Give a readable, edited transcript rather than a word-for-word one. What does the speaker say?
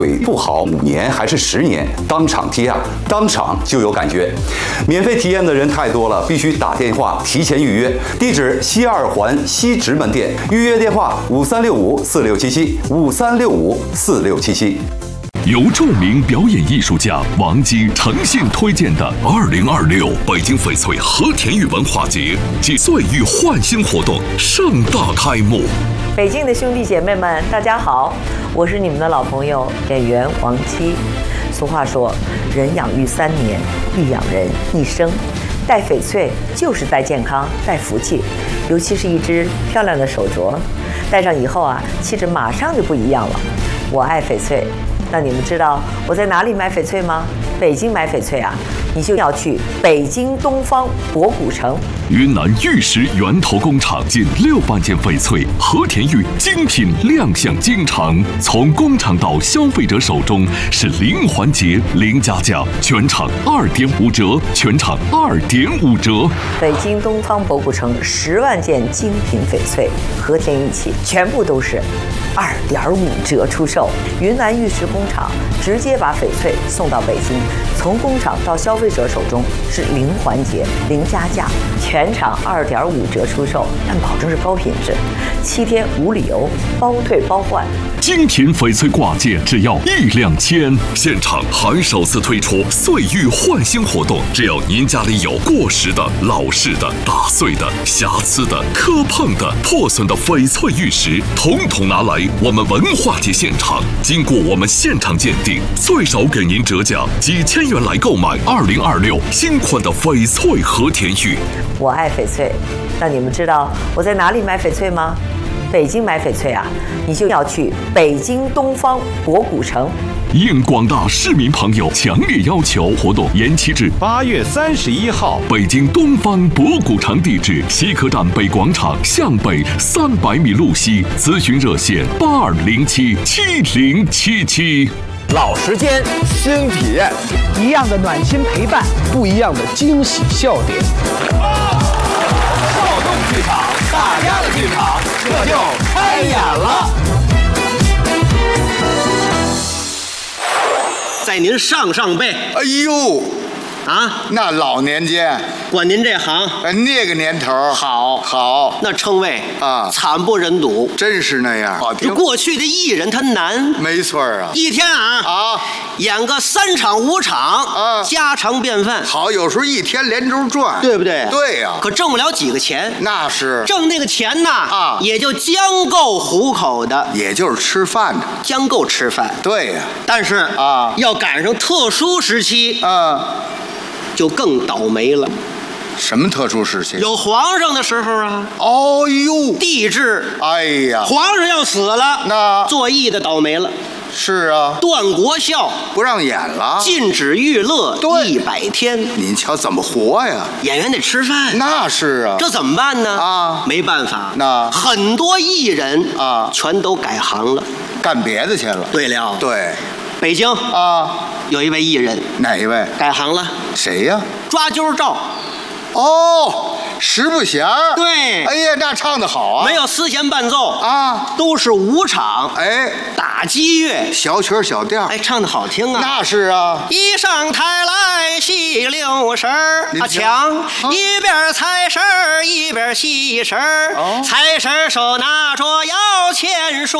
不好5年还是10年，当场贴啊，当场就有感觉。免费体验的人太多了，必须打电话提前预约。地址西2环西直门店，预约电话53654677，53654677。 由著名表演艺术家王姬诚信推荐的2026北京翡翠和田玉文化节暨岁玉焕新活动盛大开幕。 北京的兄弟姐妹们，大家好，我是你们的老朋友演员王姬。俗话说，人养育3年，必养人1生。戴翡翠就是戴健康、戴福气，尤其是一只漂亮的手镯，戴上以后啊，气质马上就不一样了。我爱翡翠。那你们知道我在哪里买翡翠吗？北京买翡翠啊，你就要去北京东方博古城。 云南玉石源头工厂近6万件翡翠和田玉精品亮相京城，从工厂到消费者手中是零环节、零加价，全场2.5折，全场2.5折。 北京东方博古城10万件精品翡翠和田玉器，全部都是2.5折出售。云南玉石工厂直接把翡翠送到北京，从工厂到消费者手中是零环节、零加价，全场2.5折出售，但保证是高品质，7天无理由，包退包换。 精品翡翠挂件只要1两千，现场还首次推出岁玉焕新活动，只要您家里有过时的、老式的、打碎的、瑕疵的、磕碰的、破损的翡翠玉石，统统拿来我们文化节现场，经过我们现场鉴定，最少给您折价几千元来购买2026新款的翡翠和田玉。 我爱翡翠，那你们知道我在哪里买翡翠吗？北京买翡翠啊，你就要去北京东方博古城。 应广大市民朋友强烈要求，活动延期至 8月31号。 北京东方博古城地址：西客站北广场向北300米路西，咨询热线82077077。 老时间，新体验， 一样的暖心陪伴， 不一样的惊喜笑点。 少动剧场，大家的剧场，这就开演了。 在您上辈， 哎呦， 啊， 那老年间， 管您这行， 那个年头好， 那称谓啊， 惨不忍睹， 真是那样。 这过去的艺人他难， 没错啊， 一天演个3场5场家常便饭。 好，有时候一天连轴转， 对不对？ 对呀， 可挣不了几个钱， 那是挣那个钱呐也就将够糊口的， 也就是吃饭的， 将够吃饭。 对呀， 但是要赶上特殊时期就更倒霉了。 什么特殊时期？ 有皇上的时候啊！ 哦呦， 帝制！ 哎呀， 皇上要死了， 那做艺的倒霉了。 是啊， 断国孝， 不让演了， 禁止娱乐100天。 您瞧怎么活呀？ 演员得吃饭， 那是啊， 这怎么办呢？没办法， 那很多艺人全都改行了， 干别的去了。 对了， 对， 北京有一位艺人， 哪一位？ 改行了。 谁呀？ 抓阄照。 哦，十不弦儿。 对， 哎呀，那唱得好啊！ 没有丝弦伴奏都是5场。 哎， 打击乐， 小曲小调， 哎，唱得好听啊！ 那是啊。 一上台来戏6声儿，抢一边财神一边戏神儿，财神手拿着摇钱树。